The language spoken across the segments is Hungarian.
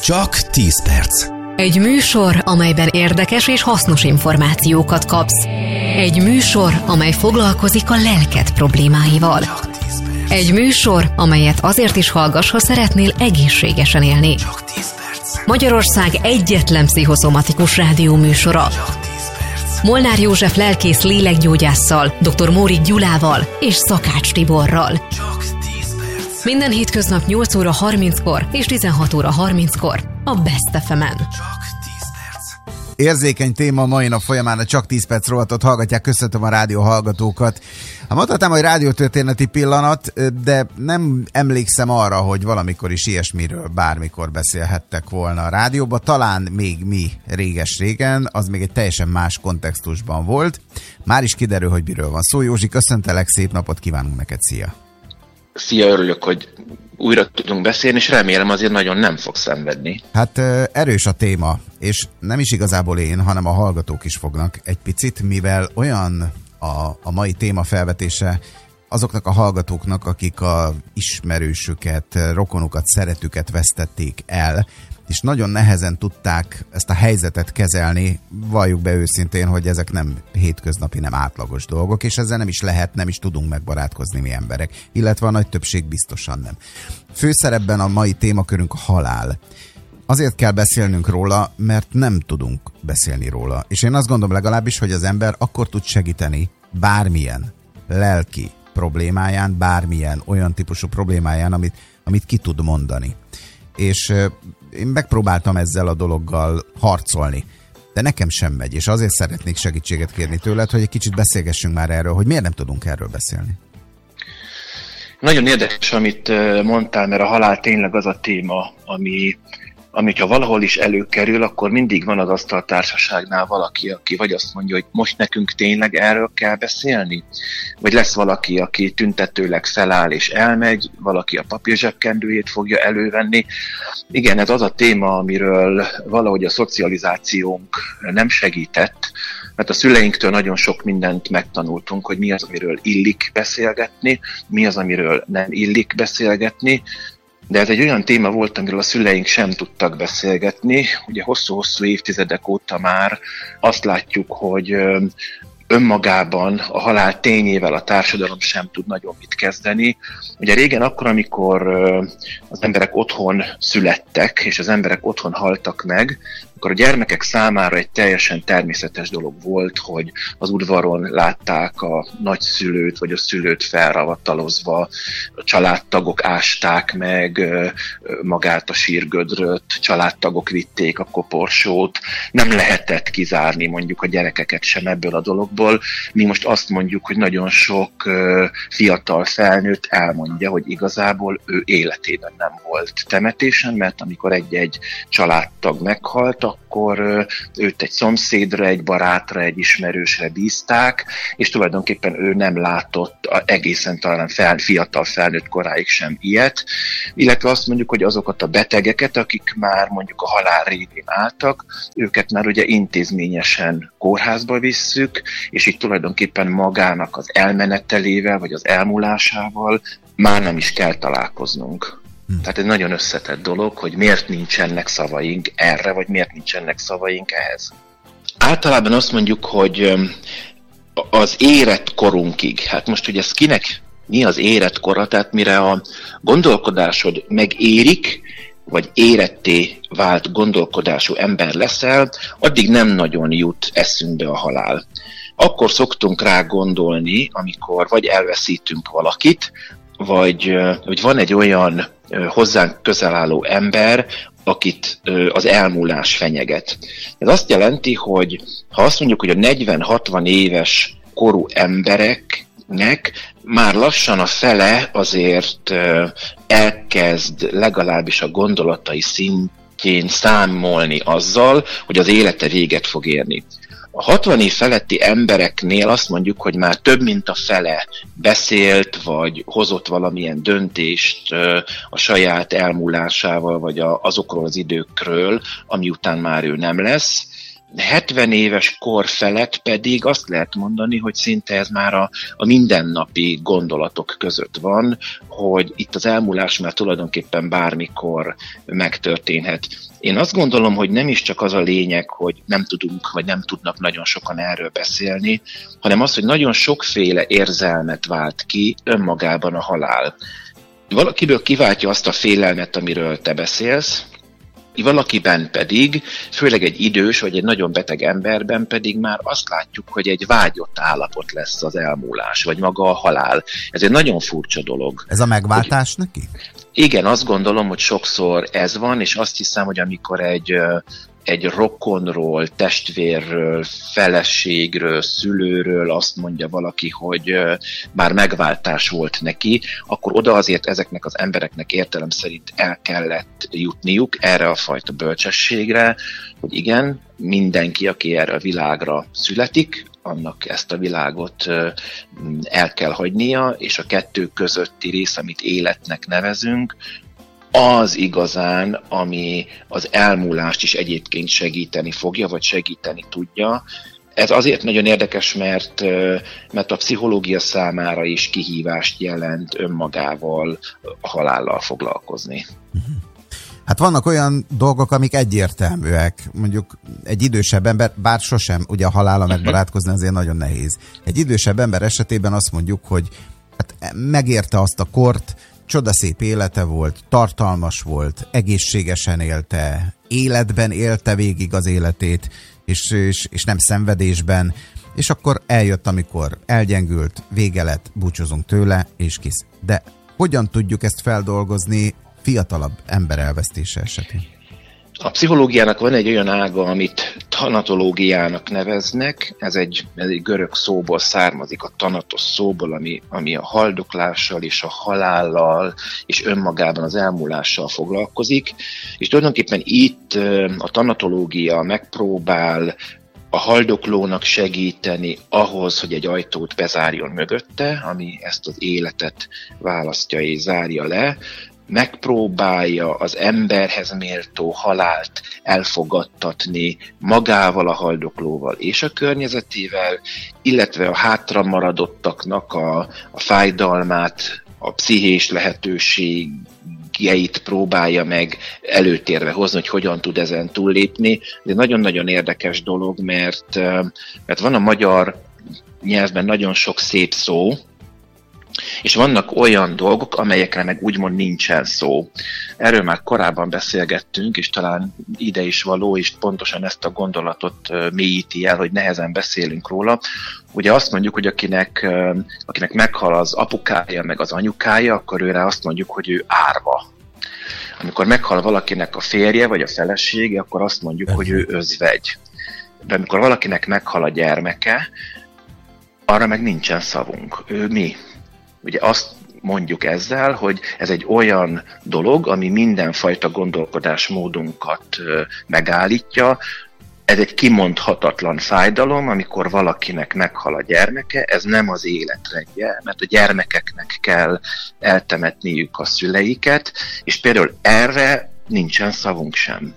Csak 10 perc. Egy műsor, amelyben érdekes és hasznos információkat kapsz. Egy műsor, amely foglalkozik a lelked problémáival. Egy műsor, amelyet azért is hallgass, ha szeretnél egészségesen élni. Csak 10 perc. Magyarország egyetlen pszichoszomatikus rádióműsora. Molnár József lelkész lélekgyógyásszal, dr. Mórik Gyulával és Szakács Tiborral. Csak 10 perc. Minden hétköznap 8 óra 30-kor és 16 óra 30-kor a Best FM-en. Csak 10 perc. Érzékeny téma mai nap folyamán a Csak 10 perc rovatot hallgatják. Köszöntöm a rádió hallgatókat. Mondhatnám, hogy rádiótörténeti pillanat, de nem emlékszem arra, hogy valamikor is ilyesmiről bármikor beszélhettek volna a rádióban. Talán még mi réges-régen, az még egy teljesen más kontextusban volt. Már is kiderül, hogy miről van szó. Józsi, köszöntelek, szép napot kívánunk neked, szia! Szia, örülök, hogy újra tudunk beszélni, és remélem azért nagyon nem fog szenvedni. Hát erős a téma, és nem is igazából én, hanem a hallgatók is fognak egy picit, mivel olyan a mai téma felvetése azoknak a hallgatóknak, akik a ismerősüket, rokonukat, szeretüket vesztették el, és nagyon nehezen tudták ezt a helyzetet kezelni. Valljuk be őszintén, hogy ezek nem hétköznapi, nem átlagos dolgok, és ezzel nem is lehet, nem is tudunk megbarátkozni mi emberek, illetve a nagy többség biztosan nem. Főszerepben a mai témakörünk a halál. Azért kell beszélnünk róla, mert nem tudunk beszélni róla. És én azt gondolom legalábbis, hogy az ember akkor tud segíteni bármilyen lelki problémáján, bármilyen olyan típusú problémáján, amit ki tud mondani. És én megpróbáltam ezzel a dologgal harcolni, de nekem sem megy, és azért szeretnék segítséget kérni tőled, hogy egy kicsit beszélgessünk már erről, hogy miért nem tudunk erről beszélni. Nagyon érdekes, amit mondtál, mert a halál tényleg az a téma, ami ha valahol is előkerül, akkor mindig van az asztaltársaságnál valaki, aki vagy azt mondja, hogy most nekünk tényleg erről kell beszélni, vagy lesz valaki, aki tüntetőleg feláll és elmegy, valaki a papírzsebkendőjét fogja elővenni. Igen, ez az a téma, amiről valahogy a szocializációnk nem segített, mert a szüleinktől nagyon sok mindent megtanultunk, hogy mi az, amiről illik beszélgetni, mi az, amiről nem illik beszélgetni. De ez egy olyan téma volt, amiről a szüleink sem tudtak beszélgetni. Ugye hosszú-hosszú évtizedek óta már azt látjuk, hogy önmagában a halál tényével a társadalom sem tud nagyon mit kezdeni. Ugye régen akkor, amikor az emberek otthon születtek, és az emberek otthon haltak meg, akkor a gyermekek számára egy teljesen természetes dolog volt, hogy az udvaron látták a nagyszülőt vagy a szülőt felravatalozva, a családtagok ásták meg magát a sírgödröt, családtagok vitték a koporsót, nem lehetett kizárni mondjuk a gyerekeket sem ebből a dologból. Mi most azt mondjuk, hogy nagyon sok fiatal felnőtt elmondja, hogy igazából ő életében nem volt temetésen, mert amikor egy-egy családtag meghalt, akkor őt egy szomszédra, egy barátra, egy ismerősre bízták, és tulajdonképpen ő nem látott egészen talán fiatal felnőtt koráig sem ilyet, illetve azt mondjuk, hogy azokat a betegeket, akik már mondjuk a halál révén álltak, őket már ugye intézményesen kórházba visszük, és így tulajdonképpen magának az elmenetelével, vagy az elmúlásával már nem is kell találkoznunk. Tehát ez nagyon összetett dolog, hogy miért nincsenek szavaink erre, vagy miért nincsenek szavaink ehhez. Általában azt mondjuk, hogy az érett korunkig, hát most, hogy ez kinek mi az érett kora, tehát mire a gondolkodásod megérik, vagy éretté vált gondolkodású ember leszel, addig nem nagyon jut eszünkbe a halál. Akkor szoktunk rá gondolni, amikor vagy elveszítünk valakit, vagy van egy olyan hozzánk közel álló ember, akit az elmúlás fenyeget. Ez azt jelenti, hogy ha azt mondjuk, hogy a 40-60 éves korú embereknek már lassan a fele azért elkezd legalábbis a gondolatai szintjén számolni azzal, hogy az élete véget fog érni. A 60 év feletti embereknél azt mondjuk, hogy már több mint a fele beszélt, vagy hozott valamilyen döntést a saját elmúlásával, vagy azokról az időkről, ami után már ő nem lesz. 70 éves kor felett pedig azt lehet mondani, hogy szinte ez már a mindennapi gondolatok között van, hogy itt az elmúlás már tulajdonképpen bármikor megtörténhet. Én azt gondolom, hogy nem is csak az a lényeg, hogy nem tudunk, vagy nem tudnak nagyon sokan erről beszélni, hanem az, hogy nagyon sokféle érzelmet vált ki önmagában a halál. Valakiből kiváltja azt a félelmet, amiről te beszélsz, valakiben pedig, főleg egy idős vagy egy nagyon beteg emberben pedig már azt látjuk, hogy egy vágyott állapot lesz az elmúlás, vagy maga a halál. Ez egy nagyon furcsa dolog. Ez a megváltás neki? Igen, azt gondolom, hogy sokszor ez van, és azt hiszem, hogy amikor egy rokonról, testvérről, feleségről, szülőről azt mondja valaki, hogy már megváltás volt neki, akkor oda azért ezeknek az embereknek értelem szerint el kellett jutniuk erre a fajta bölcsességre, hogy igen, mindenki, aki erre a világra születik, annak ezt a világot el kell hagynia, és a kettő közötti rész, amit életnek nevezünk, az igazán, ami az elmúlást is egyébként segíteni fogja, vagy segíteni tudja. Ez azért nagyon érdekes, mert a pszichológia számára is kihívást jelent önmagával, a halállal foglalkozni. Hát vannak olyan dolgok, amik egyértelműek. Mondjuk egy idősebb ember, bár sosem, ugye a halála megbarátkozni azért nagyon nehéz. Egy idősebb ember esetében azt mondjuk, hogy hát megérte azt a kort, csodaszép élete volt, tartalmas volt, egészségesen élte, életben élte végig az életét, és nem szenvedésben, és akkor eljött, amikor elgyengült, vége lett, búcsúzunk tőle, és kész. De hogyan tudjuk ezt feldolgozni fiatalabb ember elvesztése esetén? A pszichológiának van egy olyan ága, amit tanatológiának neveznek, ez egy görög szóból származik, a tanatos szóból, ami a haldoklással és a halállal és önmagában az elmúlással foglalkozik, és tulajdonképpen itt a tanatológia megpróbál a haldoklónak segíteni ahhoz, hogy egy ajtót bezárjon mögötte, ami ezt az életet választja és zárja le, megpróbálja az emberhez méltó halált elfogadtatni magával, a haldoklóval és a környezetével, illetve a hátra maradottaknak a fájdalmát, a pszichés lehetőségeit próbálja meg előtérbe hozni, hogy hogyan tud ezen túllépni. De nagyon-nagyon érdekes dolog, mert van a magyar nyelvben nagyon sok szép szó, és vannak olyan dolgok, amelyekre meg úgymond nincsen szó. Erről már korábban beszélgettünk, és talán ide is való, és pontosan ezt a gondolatot mélyíti el, hogy nehezen beszélünk róla. Ugye azt mondjuk, hogy akinek meghal az apukája, meg az anyukája, akkor őre azt mondjuk, hogy ő árva. Amikor meghal valakinek a férje, vagy a felesége, akkor azt mondjuk, hogy ő özvegy. De amikor valakinek meghal a gyermeke, arra meg nincsen szavunk. Ő mi? Ugye azt mondjuk ezzel, hogy ez egy olyan dolog, ami mindenfajta gondolkodásmódunkat megállítja. Ez egy kimondhatatlan fájdalom, amikor valakinek meghal a gyermeke, ez nem az életrendje, mert a gyermekeknek kell eltemetniük a szüleiket, és például erre nincsen szavunk sem.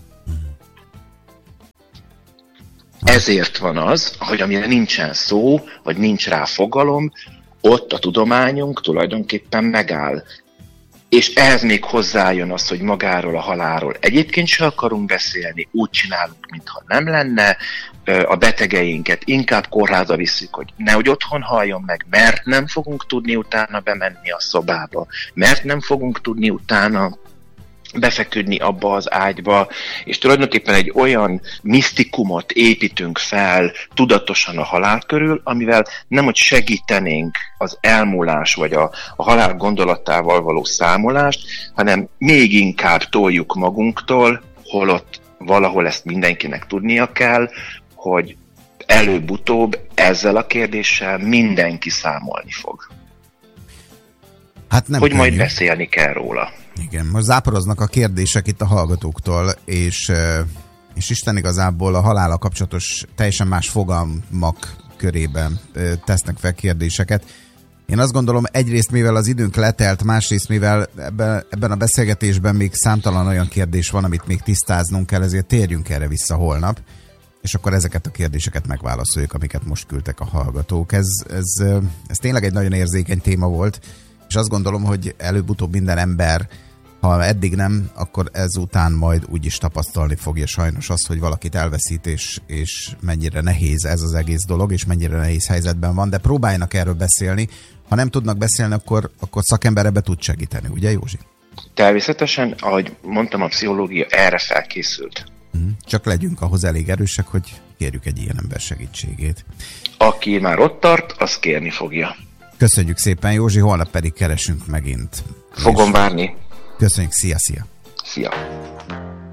Ezért van az, hogy amire nincsen szó, vagy nincs rá fogalom, ott a tudományunk tulajdonképpen megáll. És ehhez még hozzájön az, hogy magáról a halálról egyébként se akarunk beszélni, úgy csinálunk, mintha nem lenne, a betegeinket inkább kórházba visszük, hogy nehogy otthon halljon meg, mert nem fogunk tudni utána bemenni a szobába, mert nem fogunk tudni utána befeküdni abba az ágyba, és tulajdonképpen egy olyan misztikumot építünk fel tudatosan a halál körül, amivel nem hogy segítenénk az elmúlás vagy a halál gondolatával való számolást, hanem még inkább toljuk magunktól, holott valahol ezt mindenkinek tudnia kell, hogy előbb-utóbb ezzel a kérdéssel mindenki számolni fog. Hát nem hogy könnyű. Majd beszélni kell róla. Igen, most záporoznak a kérdések itt a hallgatóktól, és Isten igazából a halállal kapcsolatos teljesen más fogalmak körében tesznek fel kérdéseket. Én azt gondolom, egyrészt mivel az időnk letelt, másrészt mivel ebben a beszélgetésben még számtalan olyan kérdés van, amit még tisztáznunk kell, ezért térjünk erre vissza holnap, és akkor ezeket a kérdéseket megválaszoljuk, amiket most küldtek a hallgatók. Ez tényleg egy nagyon érzékeny téma volt, és azt gondolom, hogy előbb-utóbb minden ember Ha eddig nem, akkor ezután majd úgyis tapasztalni fogja sajnos azt, hogy valakit elveszít, és mennyire nehéz ez az egész dolog, és mennyire nehéz helyzetben van, de próbáljanak erről beszélni. Ha nem tudnak beszélni, akkor szakember ebbe tud segíteni, ugye Józsi? Természetesen, ahogy mondtam, a pszichológia erre felkészült. Csak legyünk ahhoz elég erősek, hogy kérjük egy ilyen ember segítségét. Aki már ott tart, az kérni fogja. Köszönjük szépen, Józsi, holnap pedig keresünk megint. Fogom várni. Köszönjük, szia! Szia!